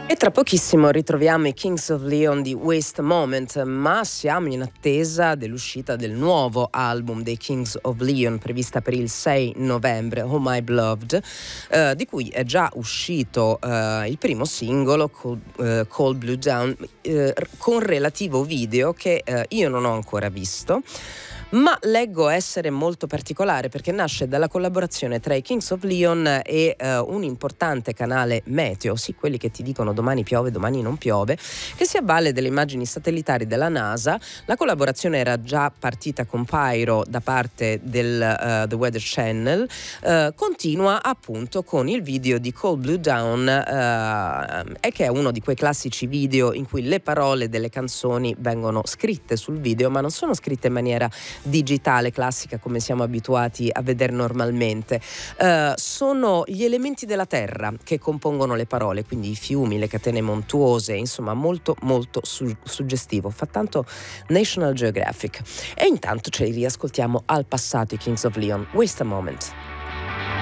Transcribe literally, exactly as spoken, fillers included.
E tra pochissimo ritroviamo i Kings of Leon di Waste Moment, ma siamo in attesa dell'uscita del nuovo album dei Kings of Leon, prevista per il sei novembre, Oh My Beloved, eh, di cui è già uscito eh, il primo singolo, Cold, eh, Cold Blue Down, eh, con relativo video che eh, io non ho ancora visto, ma leggo essere molto particolare perché nasce dalla collaborazione tra i Kings of Leon e uh, un importante canale meteo, sì, quelli che ti dicono domani piove, domani non piove, che si avvale delle immagini satellitari della NASA. La collaborazione era già partita con Pyro da parte del uh, The Weather Channel, uh, continua appunto con il video di Cold Blue Down, uh, e che è uno di quei classici video in cui le parole delle canzoni vengono scritte sul video, ma non sono scritte in maniera digitale classica come siamo abituati a vedere normalmente. Uh, sono gli elementi della terra che compongono le parole, quindi i fiumi, le catene montuose, insomma molto molto su- suggestivo. Fa tanto National Geographic. E intanto ce li riascoltiamo al passato i Kings of Leon. Waste a Moment.